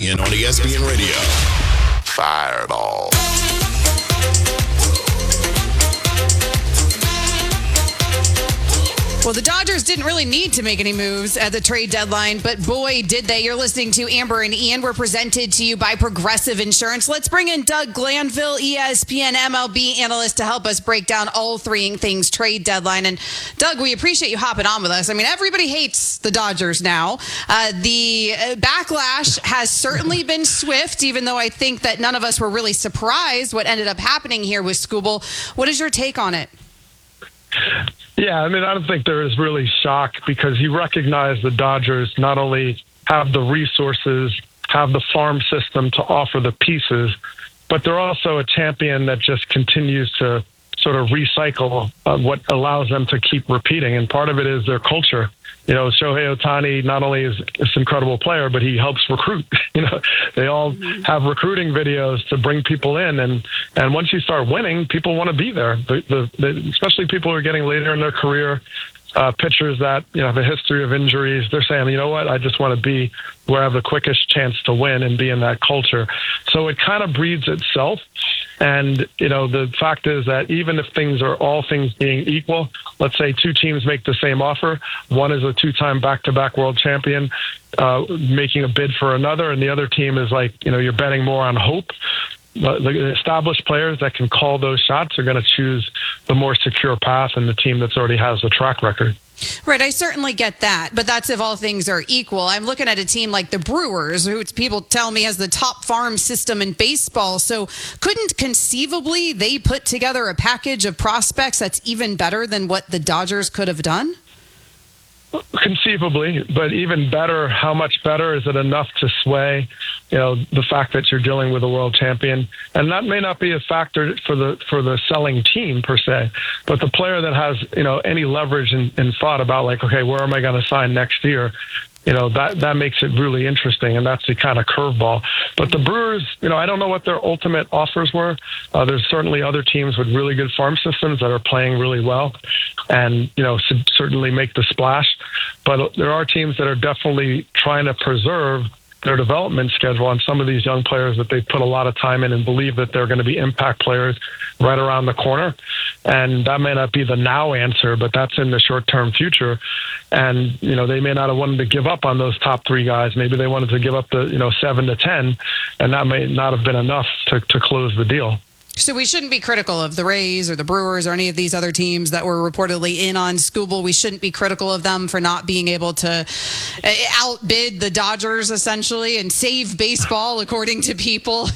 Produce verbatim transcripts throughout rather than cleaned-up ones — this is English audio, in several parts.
Ian on E S P N Radio. Fireball. Well, the Dodgers didn't really need to make any moves at the trade deadline, but boy, did they. You're listening to Amber and Ian. We're presented to you by Progressive Insurance. Let's bring in Doug Glanville, E S P N M L B analyst, to help us break down all three things trade deadline. And Doug, we appreciate you hopping on with us. I mean, everybody hates the Dodgers now. Uh, the backlash has certainly been swift, even though I think that none of us were really surprised what ended up happening here with Skubal. What is your take on it? Yeah, I mean, I don't think there is really shock, because you recognize the Dodgers not only have the resources, have the farm system to offer the pieces, but they're also a champion that just continues to sort of recycle uh, what allows them to keep repeating. And part of it is their culture. You know, Shohei Ohtani not only is this incredible player, but he helps recruit. You know, they all have recruiting videos to bring people in. And, and once you start winning, people want to be there, the, the, the, especially people who are getting later in their career. Uh, pitchers that, you know, have a history of injuries, they're saying, you know what, I just want to be where I have the quickest chance to win and be in that culture. So it kind of breeds itself. And, you know, the fact is that even if things are all things being equal, let's say two teams make the same offer. One is a two-time back-to-back world champion uh, making a bid for another, and the other team is like, you know, you're betting more on hope. The established players that can call those shots are going to choose the more secure path and the team that's already has the track record. Right, I certainly get that, but that's if all things are equal. I'm looking at a team like the Brewers, who people tell me has the top farm system in baseball. So couldn't conceivably they put together a package of prospects that's even better than what the Dodgers could have done? Conceivably, but even better, how much better is it enough to sway, you know, the fact that you're dealing with a world champion? And that may not be a factor for the for the selling team per se, but the player that has, you know, any leverage and, and thought about like, okay, where am I going to sign next year? You know, that, that makes it really interesting, and that's the kind of curveball. But the Brewers, you know, I don't know what their ultimate offers were. Uh, there's certainly other teams with really good farm systems that are playing really well and, you know, should certainly make the splash. But there are teams that are definitely trying to preserve their development schedule on some of these young players that they put a lot of time in and believe that they're going to be impact players right around the corner. And that may not be the now answer, but that's in the short-term future. And, you know, they may not have wanted to give up on those top three guys. Maybe they wanted to give up the, you know, seven to ten, and that may not have been enough to, to close the deal. So we shouldn't be critical of the Rays or the Brewers or any of these other teams that were reportedly in on Skubal. We shouldn't be critical of them for not being able to outbid the Dodgers, essentially, and save baseball, according to people.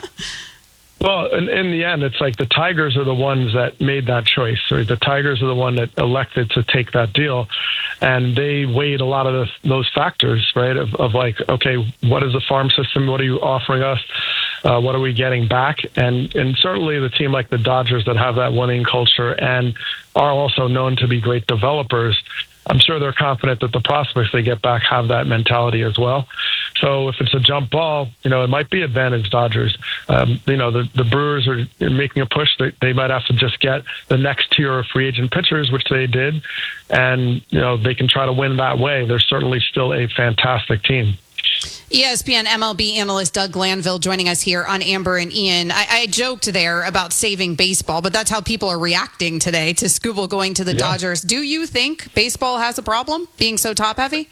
Well, in, in the end, it's like the Tigers are the ones that made that choice. Or the Tigers are the one that elected to take that deal. And they weighed a lot of the, those factors, right, of, of like, okay, what is the farm system? What are you offering us? Uh, what are we getting back? And and certainly the team like the Dodgers that have that winning culture and are also known to be great developers, I'm sure they're confident that the prospects they get back have that mentality as well. So if it's a jump ball, you know, it might be advantage Dodgers. Um, you know, the, the Brewers are making a push. They, they might have to just get the next tier of free agent pitchers, which they did. And, you know, they can try to win that way. They're certainly still a fantastic team. E S P N M L B analyst Doug Glanville joining us here on Amber and Ian. I, I joked there about saving baseball, but that's how people are reacting today to Skubal going to the yeah. Dodgers. Do you think baseball has a problem being so top heavy?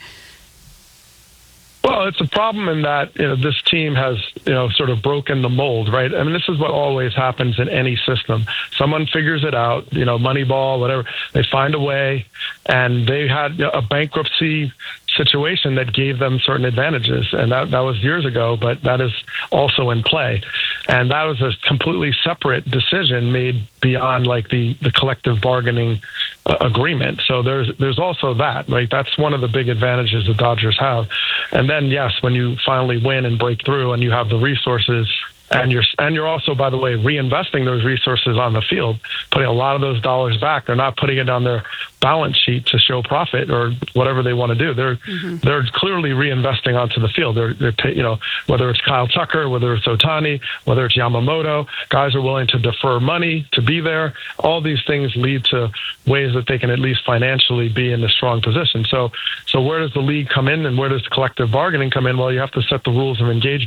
Well, it's a problem in that, you know, this team has, you know, sort of broken the mold, right? I mean, this is what always happens in any system. Someone figures it out, you know, Moneyball, whatever. They find a way, and they had a bankruptcy situation that gave them certain advantages. And that, that was years ago, but that is also in play. And that was a completely separate decision made beyond like the, the collective bargaining uh, agreement. So there's there's also that, right? That's one of the big advantages the Dodgers have. And then, yes, when you finally win and break through and you have the resources, and you're and you're also, by the way, reinvesting those resources on the field, putting a lot of those dollars back. They're not putting it on their balance sheet to show profit or whatever they want to do. They're mm-hmm. they're clearly reinvesting onto the field. They're, they're you know, whether it's Kyle Tucker, whether it's Ohtani, whether it's Yamamoto, guys are willing to defer money to be there. All these things lead to ways that they can at least financially be in a strong position. So so where does the league come in, and where does collective bargaining come in? Well, you have to set the rules of engagement